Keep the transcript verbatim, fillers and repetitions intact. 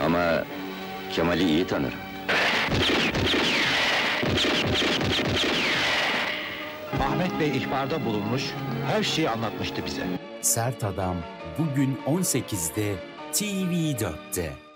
Ama Kemal'i iyi tanırım. Ahmet Bey ihbarda bulunmuş, her şeyi anlatmıştı bize. Sert Adam bugün on sekizde T V dörtte.